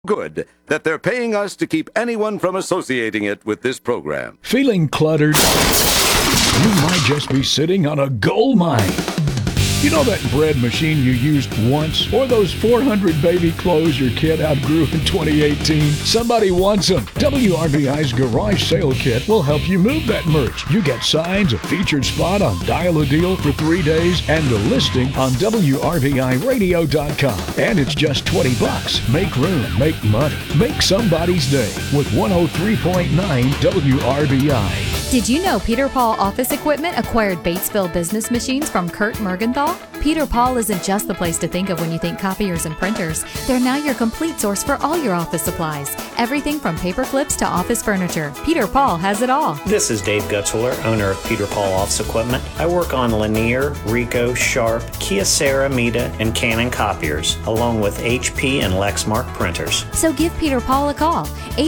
good that they're paying us to keep anyone from associating it with this program. Feeling cluttered? You might just be sitting on a gold mine. You know that bread machine you used once? Or those 400 baby clothes your kid outgrew in 2018? Somebody wants them. WRBI's Garage Sale Kit will help you move that merch. You get signs, a featured spot on Dial a Deal for 3 days, and a listing on WRBIRadio.com. And it's just $20. Make room, make money, make somebody's day with 103.9 WRBI. Did you know Peter Paul Office Equipment acquired Batesville business machines from Kurt Mergenthal? Peter Paul isn't just the place to think of when you think copiers and printers. They're now your complete source for all your office supplies. Everything from paper clips to office furniture. Peter Paul has it all. This is Dave Gutzwiller, owner of Peter Paul Office Equipment. I work on Lanier, Ricoh, Sharp, Kyocera, Mita, and Canon copiers, along with HP and Lexmark printers. So give Peter Paul a call,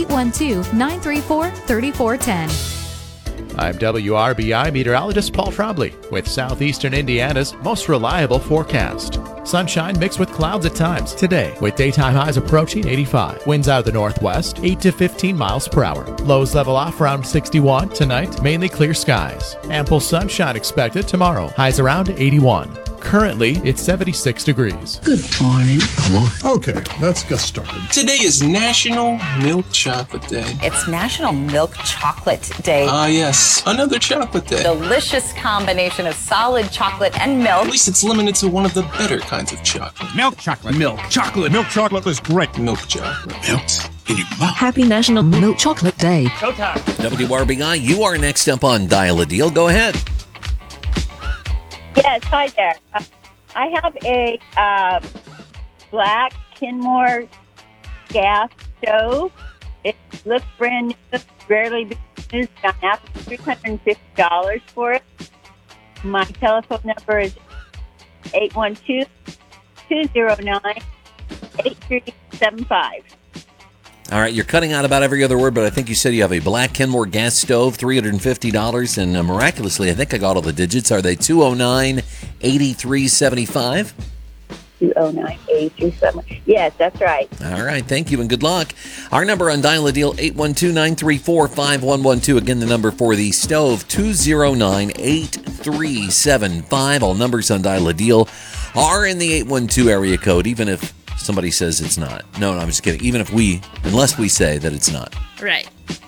812-934-3410. I'm WRBI meteorologist Paul Trombley with Southeastern Indiana's most reliable forecast. Sunshine mixed with clouds at times today, with daytime highs approaching 85. Winds out of the northwest, 8 to 15 miles per hour. Lows level off around 61. Tonight, mainly clear skies. Ample sunshine expected tomorrow. Highs around 81. Currently, it's 76 degrees. Good morning. Okay, let's get started. Today is National Milk Chocolate Day. It's National Milk Chocolate Day. Yes, another chocolate day. Delicious combination of solid chocolate and milk. At least it's limited to one of the better kinds of chocolate. Milk chocolate. Milk chocolate. Milk chocolate is great. Milk chocolate. Melt in your mouth. Happy National Milk Chocolate Day. Showtime. WRBI, you are next up on Dial a Deal. Go ahead. Yes, hi there. I have a black Kenmore gas stove. It looks brand new, rarely been used. I asked $350 for it. My telephone number is 812-209-8375. All right, you're cutting out about every other word, but I think you said you have a black Kenmore gas stove, $350, and miraculously, I think I got all the digits. Are they 209-8375? 209-8375. Yes, that's right. All right, thank you and good luck. Our number on Dial a Deal, 812-934-5112. Again, the number for the stove, 209-8375. All numbers on Dial a Deal are in the 812 area code, even if somebody says it's not. No, I'm just kidding. Unless we say that it's not. Right.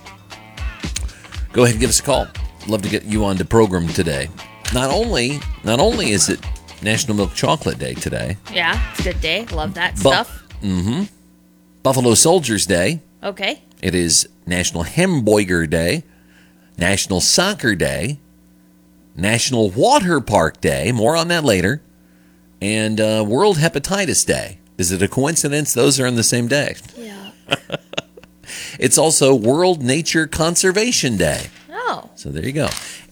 Go ahead and give us a call. Love to get you on the program today. Not only is it National Milk Chocolate Day today. Yeah, it's a good day. Love that stuff. Buffalo Soldiers Day. Okay. It is National Hamburger Day, National Soccer Day, National Water Park Day. More on that later. And World Hepatitis Day. Is it a coincidence those are on the same day? Yeah. It's also World Nature Conservation Day. Oh. So there you go.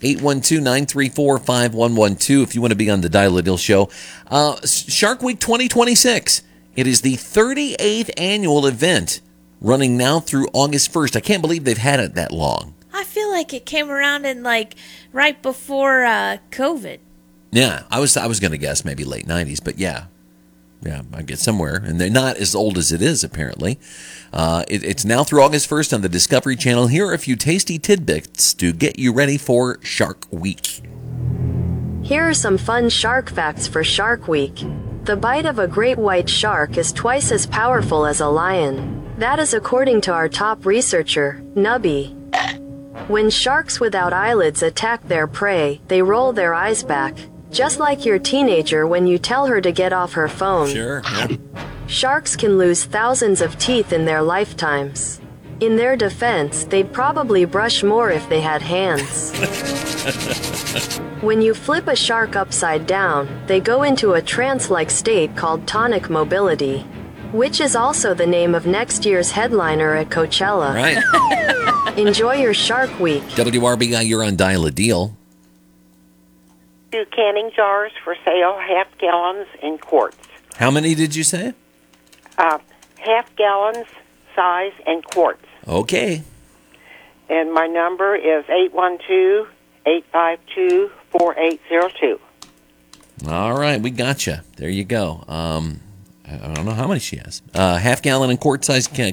812-934-5112 if you want to be on the Dial a Deal show. Shark Week 2026. It is the 38th annual event running now through August 1st. I can't believe they've had it that long. I feel like it came around in right before COVID. Yeah, I was going to guess maybe late 90s, but yeah, I get somewhere. And they're not as old as it is, apparently. It's now through August 1st on the Discovery Channel. Here are a few tasty tidbits to get you ready for Shark Week. Here are some fun shark facts for Shark Week. The bite of a great white shark is twice as powerful as a lion. That is according to our top researcher, Nubby. When sharks without eyelids attack their prey, they roll their eyes back. Just like your teenager when you tell her to get off her phone. Sure. Yeah. Sharks can lose thousands of teeth in their lifetimes. In their defense, they'd probably brush more if they had hands. When you flip a shark upside down, they go into a trance-like state called tonic mobility, which is also the name of next year's headliner at Coachella. Right. Enjoy your Shark Week. WRBI, you're on Dial a Deal. 2 canning jars for sale, half gallons in quarts. How many did you say? Half gallons size and quarts. Okay. And my number is 812-852-4802. All right, we got you. There you go. I don't know how many she has. Half gallon and quart size